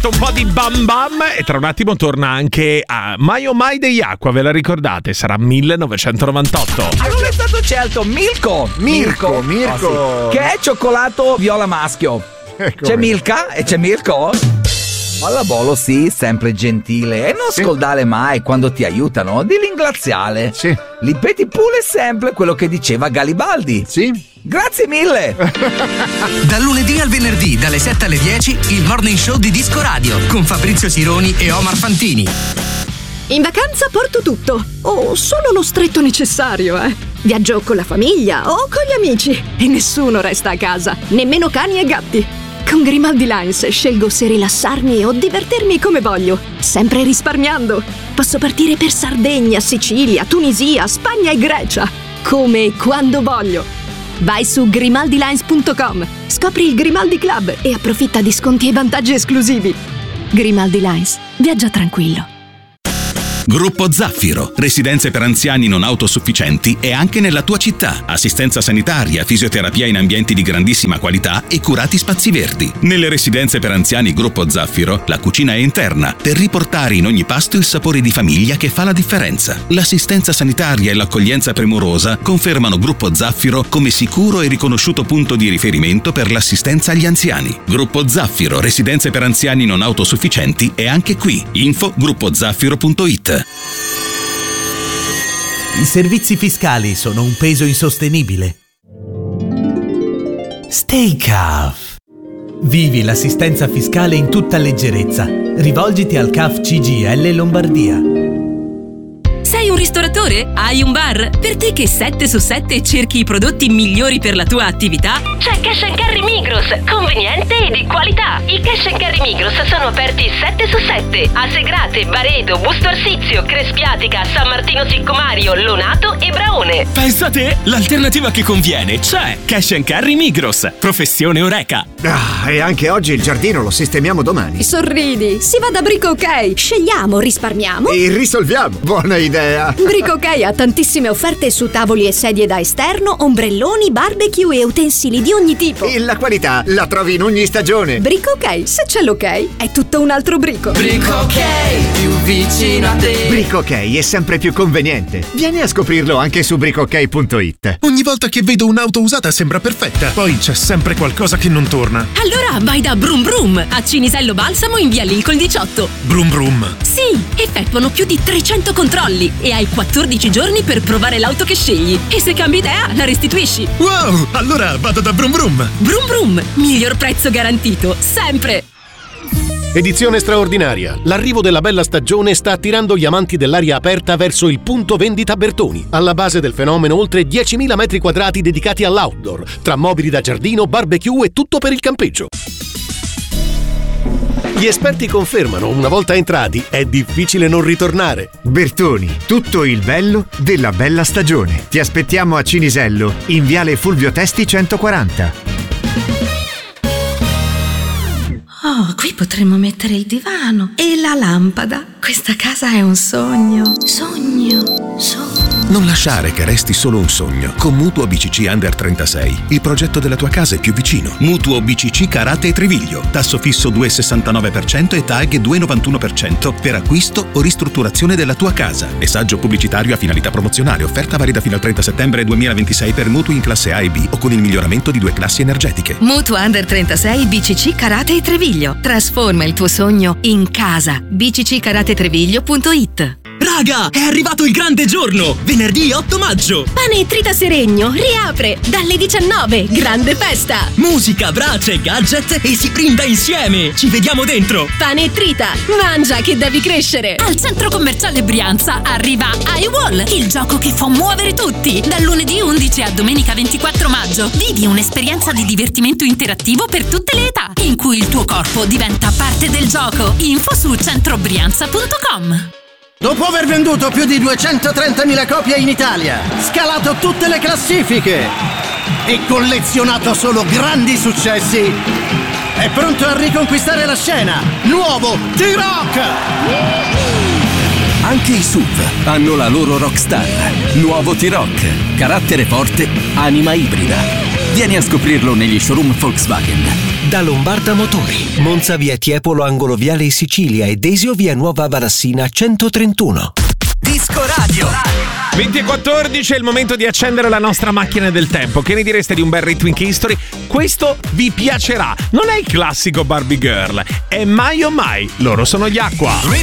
fatto un po' di bam bam e tra un attimo torna anche a Mai o Mai degli Aqua, ve la ricordate? Sarà 1998. Allora è stato scelto Mirko, oh, sì, che è cioccolato viola maschio. C'è Milka e c'è Mirko. Pallavolo sì, sempre gentile e non scordare mai quando ti aiutano di ringraziare. Sì. Ripeti pure sempre quello che diceva Garibaldi. Sì. Grazie mille. Dal lunedì al venerdì dalle 7 alle 10 il Morning Show di Disco Radio con Fabrizio Sironi e Omar Fantini. In vacanza porto tutto, o solo lo stretto necessario, Viaggio con la famiglia o con gli amici e nessuno resta a casa, nemmeno cani e gatti. Con Grimaldi Lines scelgo se rilassarmi o divertirmi come voglio, sempre risparmiando. Posso partire per Sardegna, Sicilia, Tunisia, Spagna e Grecia, come e quando voglio. Vai su grimaldilines.com, scopri il Grimaldi Club e approfitta di sconti e vantaggi esclusivi. Grimaldi Lines, viaggia tranquillo. Gruppo Zaffiro, residenze per anziani non autosufficienti e anche nella tua città. Assistenza sanitaria, fisioterapia in ambienti di grandissima qualità e curati spazi verdi. Nelle residenze per anziani Gruppo Zaffiro, la cucina è interna per riportare in ogni pasto il sapore di famiglia che fa la differenza. L'assistenza sanitaria e l'accoglienza premurosa confermano Gruppo Zaffiro come sicuro e riconosciuto punto di riferimento per l'assistenza agli anziani. Gruppo Zaffiro, residenze per anziani non autosufficienti è anche qui. Info gruppozaffiro.it. I servizi fiscali sono un peso insostenibile. Stay CAF. Vivi l'assistenza fiscale in tutta leggerezza. Rivolgiti al CAF CGIL Lombardia. Sei un ristoratore? Hai un bar? Per te che 7 su 7 cerchi i prodotti migliori per la tua attività? C'è Cash & Carry Migros, conveniente e di qualità. I Cash & Carry Migros sono aperti 7 su 7 a Segrate, Baredo, Busto Arsizio, Crespiatica, San Martino Siccomario, Lonato e Braone. Pensa te, l'alternativa che conviene c'è. Cash & Carry Migros, professione Oreca. E anche oggi il giardino lo sistemiamo domani. Sorridi, si va da Brico OK. Scegliamo, risparmiamo e risolviamo. Buona idea. Brico OK ha tantissime offerte su tavoli e sedie da esterno, ombrelloni, barbecue e utensili di ogni tipo. E la qualità la trovi in ogni stagione. Brico OK, se c'è l'ok, è tutto un altro brico. Brico OK, più vicino a te. Brico OK è sempre più conveniente. Vieni a scoprirlo anche su bricook.it. Ogni volta che vedo un'auto usata sembra perfetta, poi c'è sempre qualcosa che non torna. Allora vai da Brum Brum a Cinisello Balsamo in via Lincoln 18. Brum Brum. Sì, effettuano più di 300 controlli e hai 14 giorni per provare l'auto che scegli. E se cambi idea, la restituisci. Wow, allora vado da Brum Brum. Brum Brum, miglior prezzo garantito, sempre. Edizione straordinaria. L'arrivo della bella stagione sta attirando gli amanti dell'aria aperta verso il punto vendita Bertoni. Alla base del fenomeno oltre 10.000 metri quadrati dedicati all'outdoor, tra mobili da giardino, barbecue e tutto per il campeggio. Gli esperti confermano, una volta entrati, è difficile non ritornare. Bertoni, tutto il bello della bella stagione. Ti aspettiamo a Cinisello, in viale Fulvio Testi 140. Oh, qui potremmo mettere il divano e la lampada. Questa casa è un sogno. Sogno. Non lasciare che resti solo un sogno. Con Mutuo BCC Under 36, il progetto della tua casa è più vicino. Mutuo BCC Carate e Treviglio. Tasso fisso 2,69% e TAG 2,91% per acquisto o ristrutturazione della tua casa. Messaggio pubblicitario a finalità promozionale. Offerta valida fino al 30 settembre 2026 per mutui in classe A e B o con il miglioramento di 2 classi energetiche. Mutuo Under 36 BCC Carate e Treviglio. Trasforma il tuo sogno in casa. bcccaratetreviglio.it. Raga, è arrivato il grande giorno! Venerdì 8 maggio! Pane e Trita Seregno riapre dalle 19, grande festa! Musica, brace, gadget e si brinda insieme! Ci vediamo dentro! Pane e Trita, mangia che devi crescere! Al centro commerciale Brianza arriva iWall, il gioco che fa muovere tutti! Dal lunedì 11 a domenica 24 maggio vivi un'esperienza di divertimento interattivo per tutte le età, in cui il tuo corpo diventa parte del gioco. Info su centrobrianza.com. Dopo aver venduto più di 230.000 copie in Italia, scalato tutte le classifiche e collezionato solo grandi successi, è pronto a riconquistare la scena. Nuovo T-Rock! Anche i SUV hanno la loro rockstar. Nuovo T-Rock, carattere forte, anima ibrida. Vieni a scoprirlo negli showroom Volkswagen. da Lombarda Motori. Monza via Tiepolo angolo Viale Sicilia e Desio via Nuova Barassina 131. Disco Radio. 20:14 è il momento di accendere la nostra macchina del tempo. Che ne direste di un bel Rhythmic History? Questo vi piacerà. Non è il classico Barbie Girl, è Mai o Mai. Loro sono gli Aqua.